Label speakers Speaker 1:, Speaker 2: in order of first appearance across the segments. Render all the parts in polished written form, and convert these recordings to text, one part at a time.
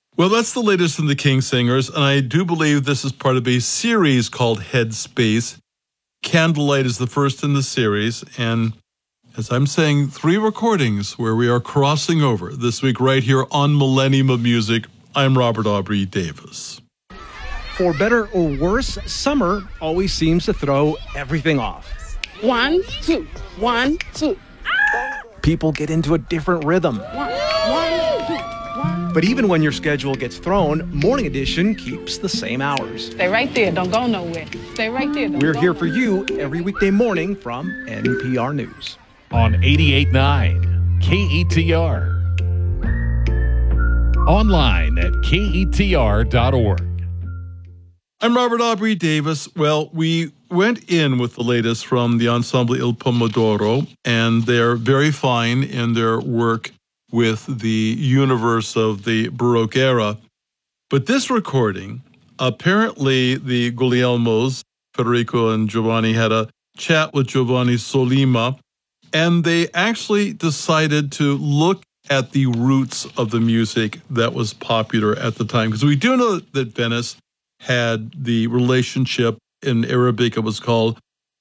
Speaker 1: Well, that's the latest from the King Singers, and I do believe this is part of a series called Headspace. Candlelight is the first in the series, and as I'm saying, 3 recordings where we are crossing over this week right here on Millennium of Music. I'm Robert Aubrey Davis.
Speaker 2: For better or worse, summer always seems to throw everything off.
Speaker 3: 1, 2, 1, 2.
Speaker 2: People get into a different rhythm.
Speaker 3: 1, 2, 1.
Speaker 2: But even when your schedule gets thrown, Morning Edition keeps the same hours.
Speaker 3: Stay right there. Don't go nowhere. Stay right there.
Speaker 2: We're here for you every weekday morning from NPR News.
Speaker 4: On 88.9 KETR. Online at KETR.org.
Speaker 1: I'm Robert Aubrey Davis. Well, we went in with the latest from the Ensemble Il Pomodoro, and they're very fine in their work with the universe of the Baroque era. But this recording, apparently the Guglielmos, Federico and Giovanni, had a chat with Giovanni Sollima, and they actually decided to look at the roots of the music that was popular at the time. Because we do know that Venice had the relationship in Arabic, it was called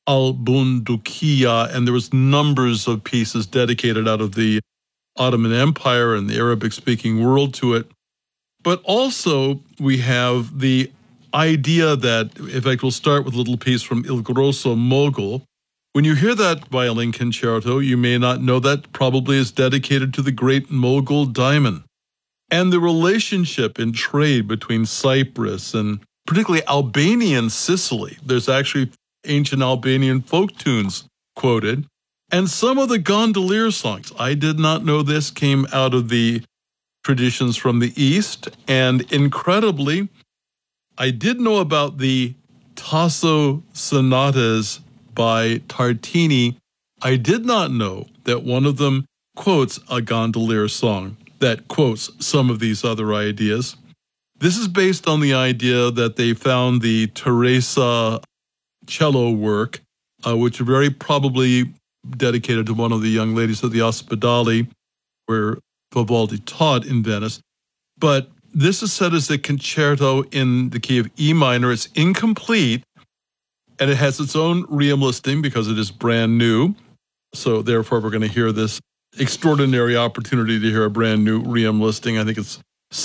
Speaker 1: Al-Bundukiya, and there was numbers of pieces dedicated out of the Ottoman Empire and the Arabic-speaking world to it. But also we have the idea that, in fact, we'll start with a little piece from Il Grosso Mogul. When you hear that violin concerto, you may not know that probably is dedicated to the great Mogul diamond. And the relationship in trade between Cyprus and particularly Albanian Sicily. There's actually ancient Albanian folk tunes quoted. And some of the gondolier songs, I did not know this, came out of the traditions from the East. And incredibly, I did know about the Tasso sonatas by Tartini. I did not know that one of them quotes a gondolier song that quotes some of these other ideas. This is based on the idea that they found the Teresa cello work, which are very probably dedicated to one of the young ladies of the Ospedali, where Vivaldi taught in Venice. But this is set as a concerto in the key of E minor. It's incomplete, and it has its own Ream listing because it is brand new. So therefore, we're going to hear this extraordinary opportunity to hear a brand new Ream listing. I think it's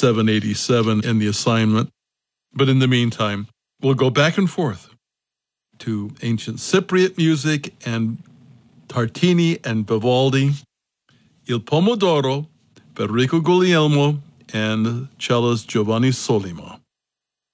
Speaker 1: 787 in the assignment. But in the meantime, we'll go back and forth to ancient Cypriot music and Tartini and Vivaldi, Il Pomodoro, Federico Guglielmo, and cellist Giovanni Sollima.